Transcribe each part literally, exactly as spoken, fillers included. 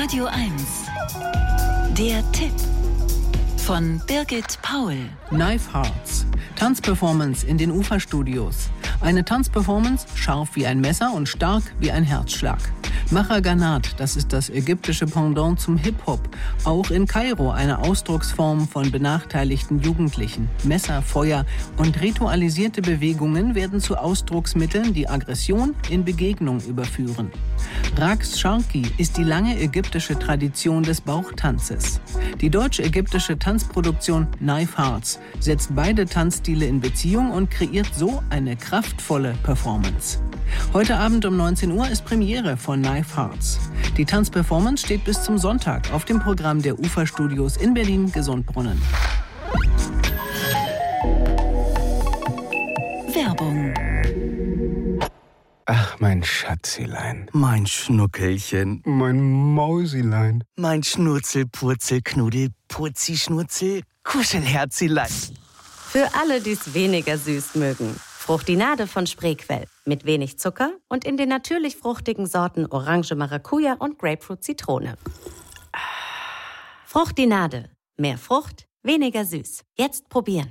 Radio eins. Der Tipp von Birgit Paul. Knife Hearts. Tanzperformance in den Uferstudios. Eine Tanzperformance scharf wie ein Messer und stark wie ein Herzschlag. Mahaganat, das ist das ägyptische Pendant zum Hip-Hop. Auch in Kairo eine Ausdrucksform von benachteiligten Jugendlichen. Messer, Feuer und ritualisierte Bewegungen werden zu Ausdrucksmitteln, die Aggression in Begegnung überführen. Raqs Sharqi ist die lange ägyptische Tradition des Bauchtanzes. Die deutsch-ägyptische Tanzproduktion Knife Hearts setzt beide Tanzstile in Beziehung und kreiert so eine kraftvolle Performance. Heute Abend um neunzehn Uhr ist Premiere von Knife Hearts. Die Tanzperformance steht bis zum Sonntag auf dem Programm der Uferstudios in Berlin-Gesundbrunnen. Werbung. Ach, mein Schatzilein. Mein Schnuckelchen. Mein Mausilein. Mein Schnurzel, Purzel, Knuddel, Purzi, Schnurzel, Kuschelherzilein. Für alle, die es weniger süß mögen. Fruchtinade von Spreequell. Mit wenig Zucker und in den natürlich fruchtigen Sorten Orange, Maracuja und Grapefruit, Zitrone. Fruchtinade. Mehr Frucht, weniger süß. Jetzt probieren.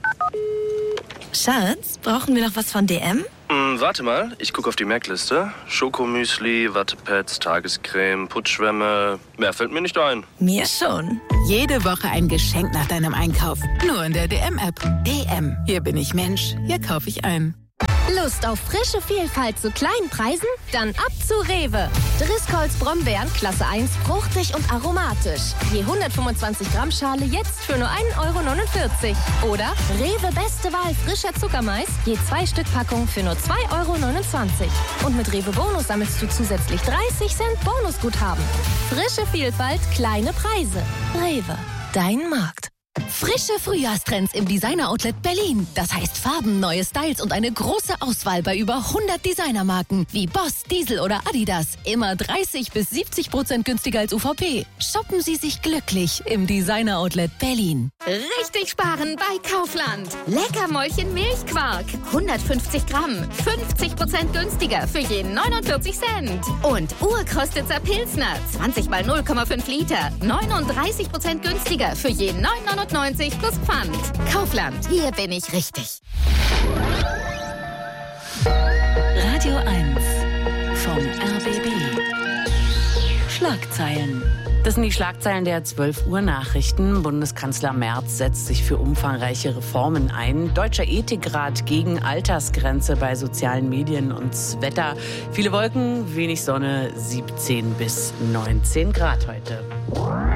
Schatz, brauchen wir noch was von D M? Mm, warte mal, ich gucke auf die Merkliste. Schokomüsli, Wattepads, Tagescreme, Putzschwämme. Mehr fällt mir nicht ein. Mir schon. Jede Woche ein Geschenk nach deinem Einkauf. Nur in der D M-App. D M. Hier bin ich Mensch. Hier kaufe ich ein. Lust auf frische Vielfalt zu kleinen Preisen? Dann ab zu Rewe. Driscolls Brombeeren Klasse eins, fruchtig und aromatisch. Je hundertfünfundzwanzig Gramm Schale jetzt für nur ein Euro neunundvierzig. Oder Rewe Beste Wahl frischer Zuckermais, je zwei Stück Packung für nur zwei Euro neunundzwanzig. Und mit Rewe Bonus sammelst du zusätzlich dreißig Cent Bonusguthaben. Frische Vielfalt, kleine Preise. Rewe, dein Markt. Frische Frühjahrstrends im Designer-Outlet Berlin. Das heißt Farben, neue Styles und eine große Auswahl bei über hundert Designermarken wie Boss, Diesel oder Adidas. Immer dreißig bis siebzig Prozent günstiger als U V P. Shoppen Sie sich glücklich im Designer-Outlet Berlin. Richtig sparen bei Kaufland. Leckermäulchen Milchquark. hundertfünfzig Gramm. fünfzig Prozent günstiger für je neunundvierzig Cent. Und Urkostitzer Pilsner. zwanzig mal null Komma fünf Liter. neununddreißig Prozent günstiger für je neun neunundneunzig plus Pfand. Kaufland, hier bin ich richtig. Radio eins vom R B B. Schlagzeilen. Das sind die Schlagzeilen der zwölf Uhr Nachrichten. Bundeskanzler Merz setzt sich für umfangreiche Reformen ein. Deutscher Ethikrat gegen Altersgrenze bei sozialen Medien und das Wetter. Viele Wolken, wenig Sonne, siebzehn bis neunzehn Grad heute.